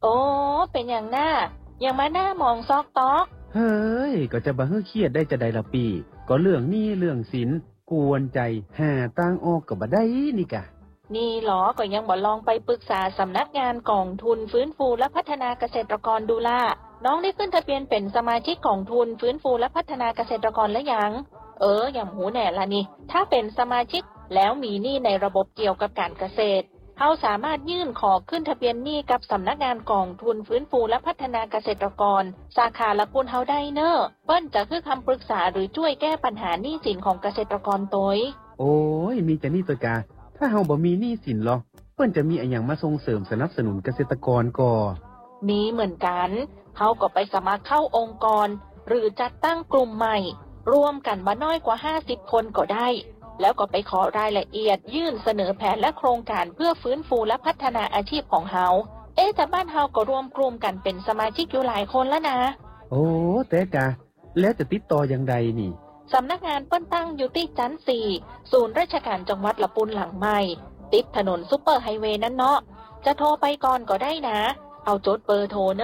โอ้เป็นอย่างหน้ายังมาหน้ามองซอกตอกเฮ้ยก็จะบ่ให้เครียดได้จะได้ละปีก็เรื่องนี้เรื่องศิลป์กวนใจหาตั้งออกก็บ่ได้นี่กะนี่หรอก็ยังบ่ลองไปปรึกษาสำนักงานกองทุนฟื้นฟูและพัฒนาเกษตรกรดูล่ะน้องได้ขึ้นทะเบียนเป็นสมาชิกกองทุนฟื้นฟูและพัฒนาเกษตรกรแล้วยังอย่างหูแหน่ละนี่ถ้าเป็นสมาชิกแล้วมีหนี้ในระบบเกี่ยวกับการเกษตรเขาสามารถยื่นขอขึ้นทะเบียนหนี้กับสำนักงานกองทุนฟื้นฟูและพัฒนาเกษตรกรสาขาละปุ่นเฮาได้เนอะเปิ้นจะคือคำปรึกษาหรือช่วยแก้ปัญหาหนี้สินของเกษตรกรตัวโอ้ยมีแต่นี่ตัวกาถ้าเฮาบ่มีหนี้สินหรอเปิ้นจะมีอะหยังมาส่งเสริมสนับสนุนเกษตรกรก่อมีเหมือนกันเขาก็ไปสมัครเข้าองค์กรหรือจัดตั้งกลุ่มใหม่รวมกันมาน้อยกว่า50คนก็ได้แล้วก็ไปขอรายละเอียดยื่นเสนอแผนและโครงการเพื่อฟื้นฟูและพัฒนาอาชีพของเฮาแต่บ้านเฮาก็รวมกลุ่มกันเป็นสมาชิกอยู่หลายคนแล้วนะโอ้แต่กะแล้วจะติดต่ออย่างใดนี่สำนักงานเปิ้นตั้งอยู่ที่ชั้น4ศูนย์ราชการจังหวัดละปุนหลังใหม่ติดถนนซุปเปอร์ไฮเวย์นั่นเนาะจะโทรไปก่อนก็ได้นะเอาจดเบอร์โทรเน